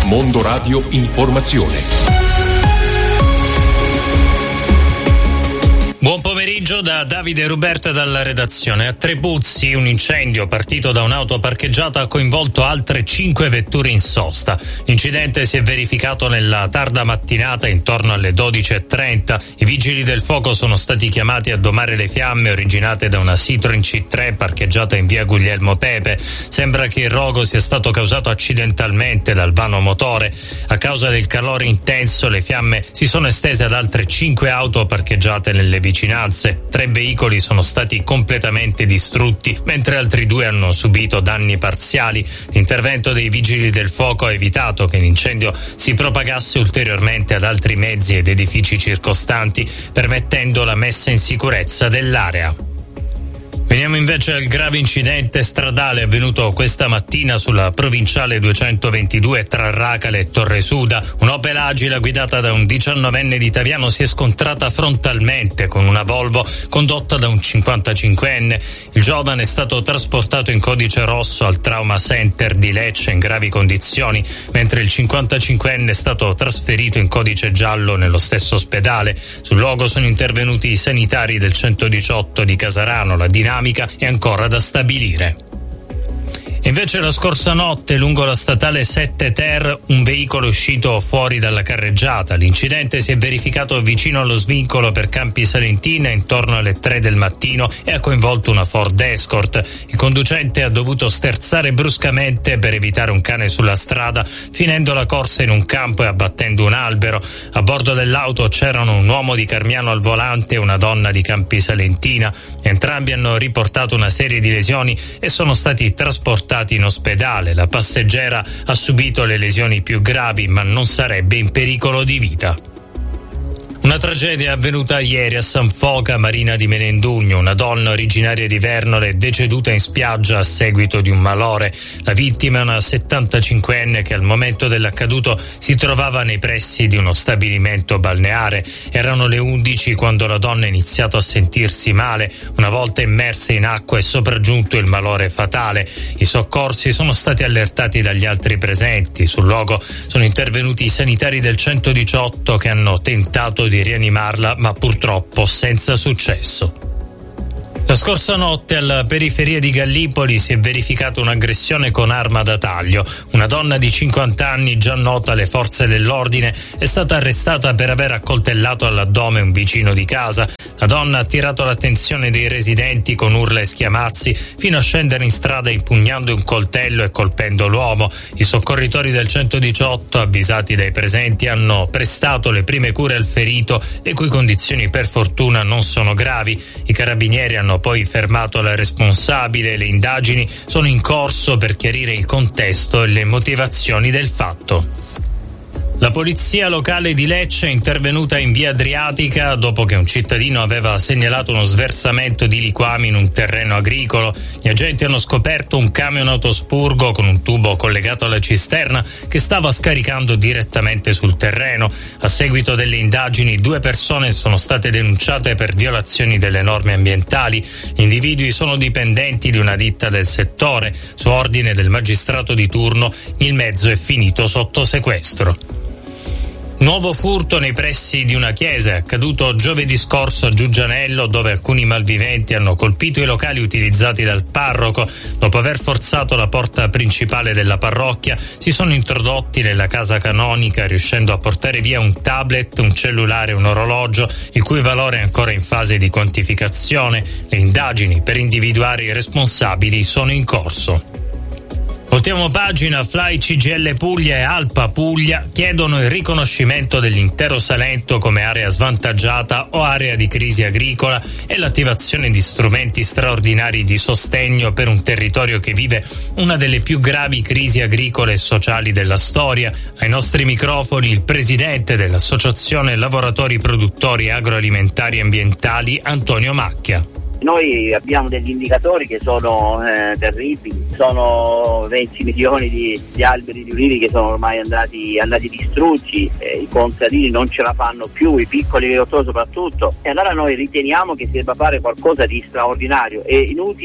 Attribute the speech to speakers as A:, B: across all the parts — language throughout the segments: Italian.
A: Mondo Radio Informazione.
B: Buon pomeriggio da Davide Ruberto e dalla redazione. A Trepuzzi un incendio partito da un'auto parcheggiata ha coinvolto altre 5 vetture in sosta. L'incidente si è verificato nella tarda mattinata intorno alle 12:30. I vigili del fuoco sono stati chiamati a domare le fiamme originate da una Citroen C3 parcheggiata in via Guglielmo Pepe. Sembra che il rogo sia stato causato accidentalmente dal vano motore. A causa del calore intenso le fiamme si sono estese ad altre 5 auto parcheggiate nelle vicinanze. 3 veicoli sono stati completamente distrutti, mentre altri 2 hanno subito danni parziali. L'intervento dei vigili del fuoco ha evitato che l'incendio si propagasse ulteriormente ad altri mezzi ed edifici circostanti, permettendo la messa in sicurezza dell'area. Veniamo invece al grave incidente stradale avvenuto questa mattina sulla provinciale 222 tra Racale e Torresuda. Un'Opel Agila guidata da un 19enne di Taviano si è scontrata frontalmente con una Volvo condotta da un 55enne. Il giovane è stato trasportato in codice rosso al Trauma Center di Lecce in gravi condizioni, mentre il 55enne è stato trasferito in codice giallo nello stesso ospedale. Sul luogo sono intervenuti i sanitari del 118 di Casarano. La dinamica è ancora da stabilire. Invece la scorsa notte lungo la statale 7 Ter un veicolo è uscito fuori dalla carreggiata. L'incidente si è verificato vicino allo svincolo per Campi Salentina intorno alle 3 del mattino e ha coinvolto una Ford Escort. Il conducente ha dovuto sterzare bruscamente per evitare un cane sulla strada, finendo la corsa in un campo e abbattendo un albero. A bordo dell'auto c'erano un uomo di Carmiano al volante e una donna di Campi Salentina. Entrambi hanno riportato una serie di lesioni e sono stati trasportati in ospedale. La passeggera ha subito le lesioni più gravi, ma non sarebbe in pericolo di vita. Una tragedia è avvenuta ieri a San Foca, Marina di Menendugno. Una donna originaria di Vernole è deceduta in spiaggia a seguito di un malore. La vittima è una 75enne che al momento dell'accaduto si trovava nei pressi di uno stabilimento balneare. Erano le 11 quando la donna ha iniziato a sentirsi male. Una volta immersa in acqua è sopraggiunto il malore fatale. I soccorsi sono stati allertati dagli altri presenti. Sul luogo sono intervenuti i sanitari del 118 che hanno tentato di rianimarla, ma purtroppo senza successo. La scorsa notte alla periferia di Gallipoli si è verificata un'aggressione con arma da taglio. Una donna di 50 anni, già nota alle forze dell'ordine, è stata arrestata per aver accoltellato all'addome un vicino di casa. La donna ha attirato l'attenzione dei residenti con urla e schiamazzi fino a scendere in strada impugnando un coltello e colpendo l'uomo. I soccorritori del 118, avvisati dai presenti, hanno prestato le prime cure al ferito, le cui condizioni per fortuna non sono gravi. I carabinieri hanno poi fermato la responsabile e le indagini sono in corso per chiarire il contesto e le motivazioni del fatto. La polizia locale di Lecce è intervenuta in via Adriatica dopo che un cittadino aveva segnalato uno sversamento di liquami in un terreno agricolo. Gli agenti hanno scoperto un camion autospurgo con un tubo collegato alla cisterna che stava scaricando direttamente sul terreno. A seguito delle indagini 2 persone sono state denunciate per violazioni delle norme ambientali. Gli individui sono dipendenti di una ditta del settore. Su ordine del magistrato di turno il mezzo è finito sotto sequestro. Nuovo furto nei pressi di una chiesa è accaduto giovedì scorso a Giuggianello, dove alcuni malviventi hanno colpito i locali utilizzati dal parroco. Dopo aver forzato la porta principale della parrocchia, si sono introdotti nella casa canonica, riuscendo a portare via un tablet, un cellulare e un orologio, il cui valore è ancora in fase di quantificazione. Le indagini per individuare i responsabili sono in corso. Voltiamo pagina. Fly CGIL Puglia e Alpa Puglia chiedono il riconoscimento dell'intero Salento come area svantaggiata o area di crisi agricola e l'attivazione di strumenti straordinari di sostegno per un territorio che vive una delle più gravi crisi agricole e sociali della storia. Ai nostri microfoni il presidente dell'Associazione Lavoratori Produttori Agroalimentari e Ambientali, Antonio Macchia.
C: Noi abbiamo degli indicatori che sono terribili, sono 20 milioni di alberi di ulivi che sono ormai andati distrutti, i contadini non ce la fanno più, i piccoli agricoltori soprattutto, e allora noi riteniamo che si debba fare qualcosa di straordinario. È inutile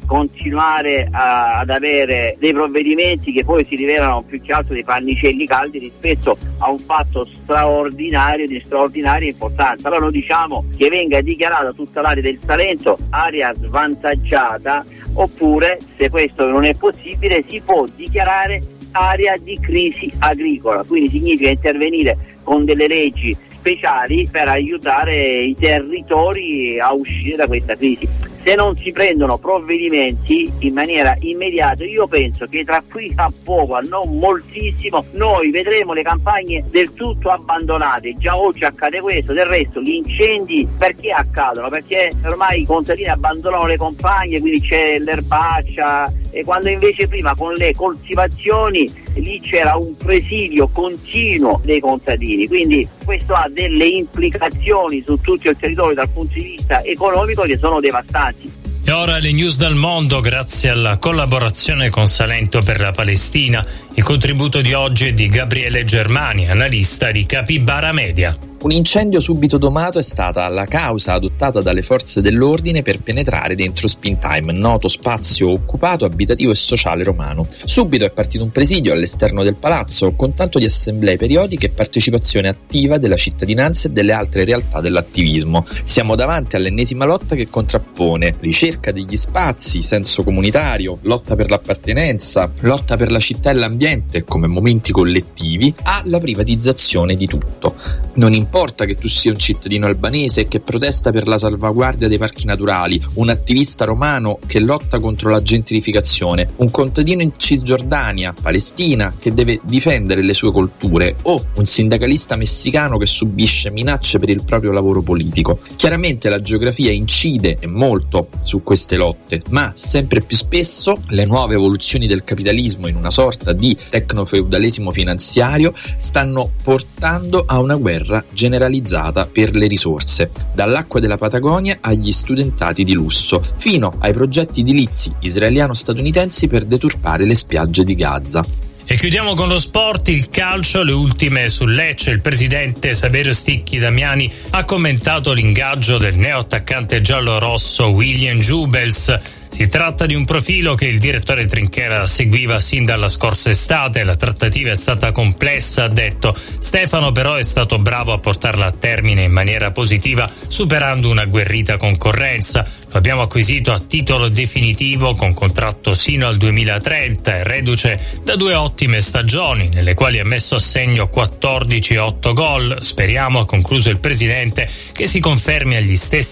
C: continuare ad avere dei provvedimenti che poi si rivelano più che altro dei pannicelli caldi rispetto a un fatto straordinario, di straordinaria importanza. Allora noi diciamo che venga dichiarata tutta l'area del Salento area svantaggiata, oppure, se questo non è possibile, si può dichiarare area di crisi agricola, quindi significa intervenire con delle leggi speciali per aiutare i territori a uscire da questa crisi. Se non si prendono provvedimenti in maniera immediata, io penso che tra qui a poco, non moltissimo, noi vedremo le campagne del tutto abbandonate. Già oggi accade questo. Del resto gli incendi perché accadono? Perché ormai i contadini abbandonano le campagne, quindi c'è l'erbaccia, e quando invece prima con le coltivazioni lì c'era un presidio continuo dei contadini. Quindi questo ha delle implicazioni su tutto il territorio dal punto di vista economico che sono devastanti.
B: E ora le news dal mondo, grazie alla collaborazione con Salento per la Palestina. Il contributo di oggi è di Gabriele Germani, analista di Capibara Media.
D: Un incendio subito domato è stata la causa adottata dalle forze dell'ordine per penetrare dentro Spintime, noto spazio occupato, abitativo e sociale romano. Subito è partito un presidio all'esterno del palazzo, con tanto di assemblee periodiche e partecipazione attiva della cittadinanza e delle altre realtà dell'attivismo. Siamo davanti all'ennesima lotta che contrappone ricerca degli spazi, senso comunitario, lotta per l'appartenenza, lotta per la città e l'ambiente come momenti collettivi, alla privatizzazione di tutto. Non importa che tu sia un cittadino albanese che protesta per la salvaguardia dei parchi naturali, un attivista romano che lotta contro la gentrificazione, un contadino in Cisgiordania, Palestina, che deve difendere le sue colture, o un sindacalista messicano che subisce minacce per il proprio lavoro politico. Chiaramente la geografia incide e molto su queste lotte, ma sempre più spesso le nuove evoluzioni del capitalismo in una sorta di tecnofeudalesimo finanziario stanno portando a una guerra generalizzata per le risorse, dall'acqua della Patagonia agli studentati di lusso, fino ai progetti edilizi israeliano-statunitensi per deturpare le spiagge di Gaza.
B: E chiudiamo con lo sport, il calcio, le ultime sul Lecce. Il presidente Saverio Sticchi Damiani ha commentato l'ingaggio del neo-attaccante giallo-rosso William Jubels. Si tratta di un profilo che il direttore Trinchera seguiva sin dalla scorsa estate. La trattativa è stata complessa, ha detto. Stefano però è stato bravo a portarla a termine in maniera positiva, superando una agguerrita concorrenza. Lo abbiamo acquisito a titolo definitivo con contratto sino al 2030 e reduce da 2 ottime stagioni nelle quali ha messo a segno 14 e 8 gol. Speriamo, ha concluso il presidente, che si confermi agli stessi